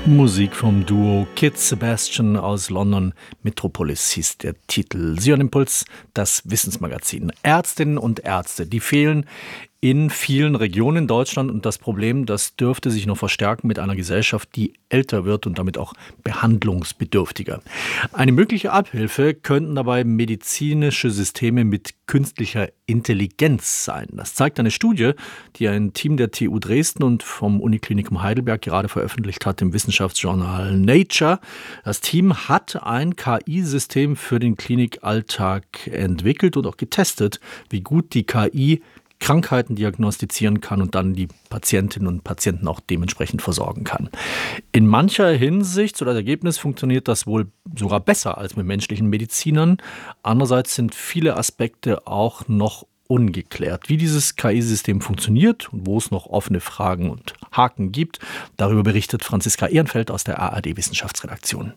Musik vom Duo Kid Sebastian aus London. Metropolis hieß der Titel. Sie hören Impuls, das Wissensmagazin. Ärztinnen und Ärzte, die fehlen in vielen Regionen in Deutschland. Und das Problem, das dürfte sich noch verstärken mit einer Gesellschaft, die älter wird und damit auch behandlungsbedürftiger. Eine mögliche Abhilfe könnten dabei medizinische Systeme mit künstlicher Intelligenz sein. Das zeigt eine Studie, die ein Team der TU Dresden und vom Uniklinikum Heidelberg gerade veröffentlicht hat im Wissenschaftsjournal Nature. Das Team hat ein KI-System für den Klinikalltag entwickelt und auch getestet, wie gut die KI Krankheiten diagnostizieren kann und dann die Patientinnen und Patienten auch dementsprechend versorgen kann. In mancher Hinsicht, so das Ergebnis, funktioniert das wohl sogar besser als mit menschlichen Medizinern. Andererseits sind viele Aspekte auch noch ungeklärt. Wie dieses KI-System funktioniert und wo es noch offene Fragen und Haken gibt, darüber berichtet Franziska Ehrenfeld aus der ARD-Wissenschaftsredaktion.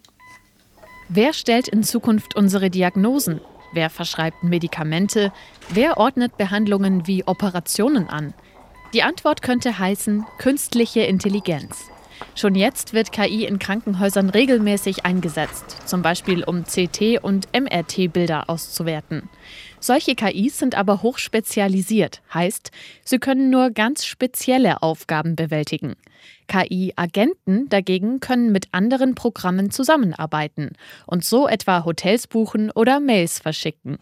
Wer stellt in Zukunft unsere Diagnosen? Wer verschreibt Medikamente? Wer ordnet Behandlungen wie Operationen an? Die Antwort könnte heißen künstliche Intelligenz. Schon jetzt wird KI in Krankenhäusern regelmäßig eingesetzt, zum Beispiel um CT- und MRT-Bilder auszuwerten. Solche KIs sind aber hochspezialisiert, heißt, sie können nur ganz spezielle Aufgaben bewältigen. KI-Agenten dagegen können mit anderen Programmen zusammenarbeiten und so etwa Hotels buchen oder Mails verschicken.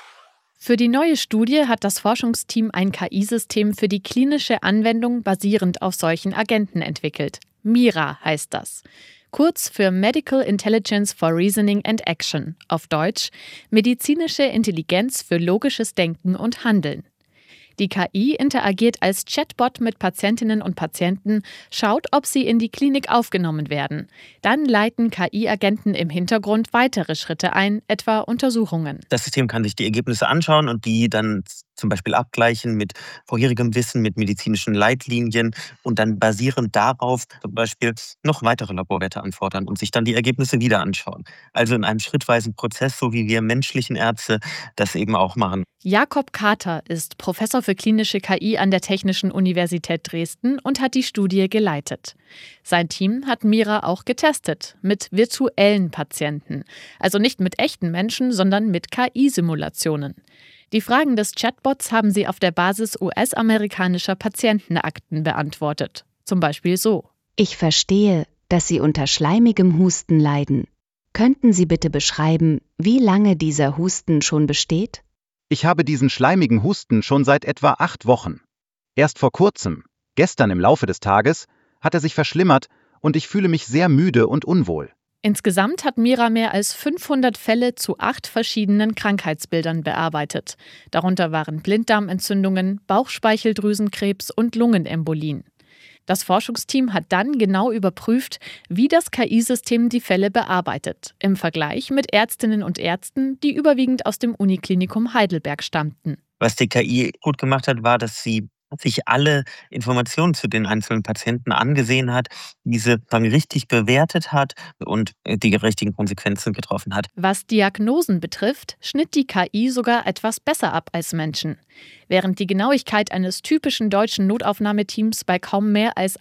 Für die neue Studie hat das Forschungsteam ein KI-System für die klinische Anwendung basierend auf solchen Agenten entwickelt. MIRA heißt das. Kurz für Medical Intelligence for Reasoning and Action, auf Deutsch medizinische Intelligenz für logisches Denken und Handeln. Die KI interagiert als Chatbot mit Patientinnen und Patienten, schaut, ob sie in die Klinik aufgenommen werden. Dann leiten KI-Agenten im Hintergrund weitere Schritte ein, etwa Untersuchungen. Das System kann sich die Ergebnisse anschauen und die dann zum Beispiel abgleichen mit vorherigem Wissen, mit medizinischen Leitlinien und dann basierend darauf zum Beispiel noch weitere Laborwerte anfordern und sich dann die Ergebnisse wieder anschauen. Also in einem schrittweisen Prozess, so wie wir menschlichen Ärzte das eben auch machen. Jakob Kater ist Professor für klinische KI an der Technischen Universität Dresden und hat die Studie geleitet. Sein Team hat MIRA auch getestet, mit virtuellen Patienten. Also nicht mit echten Menschen, sondern mit KI-Simulationen. Die Fragen des Chatbots haben sie auf der Basis US-amerikanischer Patientenakten beantwortet. Zum Beispiel so: Ich verstehe, dass Sie unter schleimigem Husten leiden. Könnten Sie bitte beschreiben, wie lange dieser Husten schon besteht? Ich habe diesen schleimigen Husten schon seit etwa 8 Wochen. Erst vor kurzem, gestern im Laufe des Tages, hat er sich verschlimmert und ich fühle mich sehr müde und unwohl. Insgesamt hat MIRA mehr als 500 Fälle zu 8 verschiedenen Krankheitsbildern bearbeitet. Darunter waren Blinddarmentzündungen, Bauchspeicheldrüsenkrebs und Lungenembolien. Das Forschungsteam hat dann genau überprüft, wie das KI-System die Fälle bearbeitet, im Vergleich mit Ärztinnen und Ärzten, die überwiegend aus dem Uniklinikum Heidelberg stammten. Was die KI gut gemacht hat, war, dass sie sich alle Informationen zu den einzelnen Patienten angesehen hat, diese dann richtig bewertet hat und die richtigen Konsequenzen getroffen hat. Was Diagnosen betrifft, schnitt die KI sogar etwas besser ab als Menschen. Während die Genauigkeit eines typischen deutschen Notaufnahmeteams bei kaum mehr als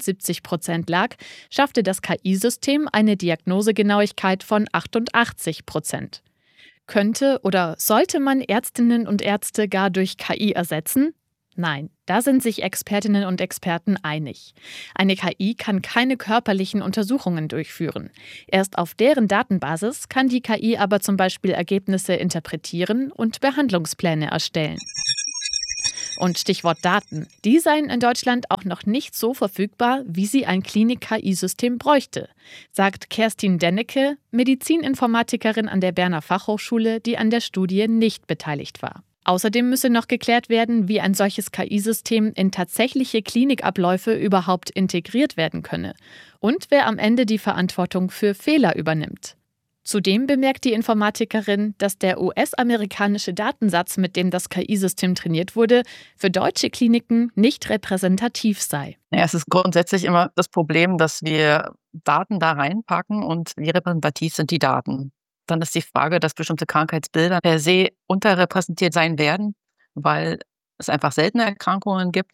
71% lag, schaffte das KI-System eine Diagnosegenauigkeit von 88%. Könnte oder sollte man Ärztinnen und Ärzte gar durch KI ersetzen? Nein, da sind sich Expertinnen und Experten einig. Eine KI kann keine körperlichen Untersuchungen durchführen. Erst auf deren Datenbasis kann die KI aber zum Beispiel Ergebnisse interpretieren und Behandlungspläne erstellen. Und Stichwort Daten. Die seien in Deutschland auch noch nicht so verfügbar, wie sie ein Klinik-KI-System bräuchte, sagt Kerstin Dennecke, Medizininformatikerin an der Berner Fachhochschule, die an der Studie nicht beteiligt war. Außerdem müsse noch geklärt werden, wie ein solches KI-System in tatsächliche Klinikabläufe überhaupt integriert werden könne und wer am Ende die Verantwortung für Fehler übernimmt. Zudem bemerkt die Informatikerin, dass der US-amerikanische Datensatz, mit dem das KI-System trainiert wurde, für deutsche Kliniken nicht repräsentativ sei. Ja, es ist grundsätzlich immer das Problem, dass wir Daten da reinpacken und wie repräsentativ sind die Daten. Dann ist die Frage, dass bestimmte Krankheitsbilder per se unterrepräsentiert sein werden, weil es einfach seltene Erkrankungen gibt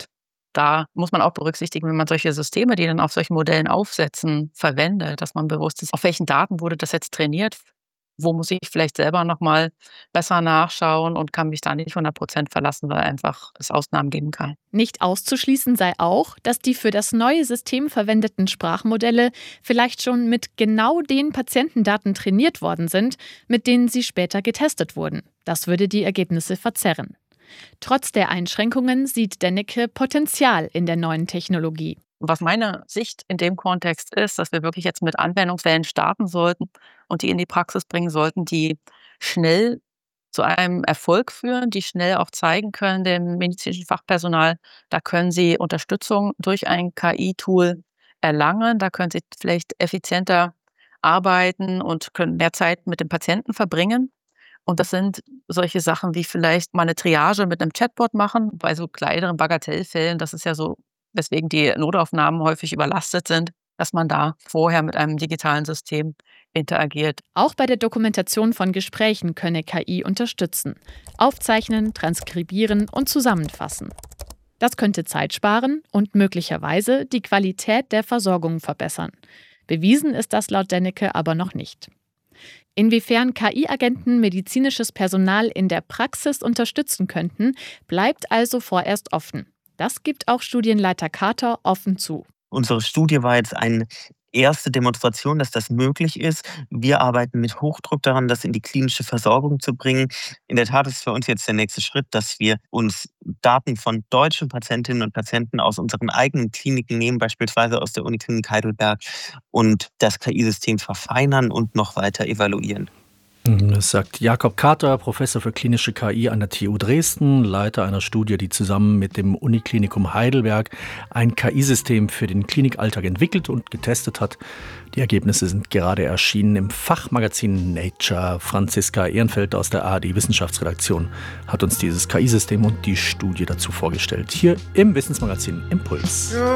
da muss man auch berücksichtigen, wenn man solche Systeme, die dann auf solchen Modellen aufsetzen, verwendet, dass man bewusst ist, auf welchen Daten wurde das jetzt trainiert, wo muss ich vielleicht selber nochmal besser nachschauen und kann mich da nicht 100% verlassen, weil einfach es Ausnahmen geben kann. Nicht auszuschließen sei auch, dass die für das neue System verwendeten Sprachmodelle vielleicht schon mit genau den Patientendaten trainiert worden sind, mit denen sie später getestet wurden. Das würde die Ergebnisse verzerren. Trotz der Einschränkungen sieht Dennecke Potenzial in der neuen Technologie. Was meine Sicht in dem Kontext ist, dass wir wirklich jetzt mit Anwendungsfällen starten sollten und die in die Praxis bringen sollten, die schnell zu einem Erfolg führen, die schnell auch zeigen können dem medizinischen Fachpersonal, da können sie Unterstützung durch ein KI-Tool erlangen, da können sie vielleicht effizienter arbeiten und können mehr Zeit mit dem Patienten verbringen. Und das sind solche Sachen wie vielleicht mal eine Triage mit einem Chatbot machen, bei so kleineren Bagatellfällen, das ist ja so, weswegen die Notaufnahmen häufig überlastet sind, dass man da vorher mit einem digitalen System interagiert. Auch bei der Dokumentation von Gesprächen könne KI unterstützen. Aufzeichnen, transkribieren und zusammenfassen. Das könnte Zeit sparen und möglicherweise die Qualität der Versorgung verbessern. Bewiesen ist das laut Dennecke aber noch nicht. Inwiefern KI-Agenten medizinisches Personal in der Praxis unterstützen könnten, bleibt also vorerst offen. Das gibt auch Studienleiter Carter offen zu. Unsere Studie war jetzt eine erste Demonstration, dass das möglich ist. Wir arbeiten mit Hochdruck daran, das in die klinische Versorgung zu bringen. In der Tat ist für uns jetzt der nächste Schritt, dass wir uns Daten von deutschen Patientinnen und Patienten aus unseren eigenen Kliniken nehmen, beispielsweise aus der Uniklinik Heidelberg, und das KI-System verfeinern und noch weiter evaluieren. Das sagt Jakob Carter, Professor für klinische KI an der TU Dresden, Leiter einer Studie, die zusammen mit dem Uniklinikum Heidelberg ein KI-System für den Klinikalltag entwickelt und getestet hat. Die Ergebnisse sind gerade erschienen im Fachmagazin Nature. Franziska Ehrenfeld aus der ARD-Wissenschaftsredaktion hat uns dieses KI-System und die Studie dazu vorgestellt. Hier im Wissensmagazin Impuls.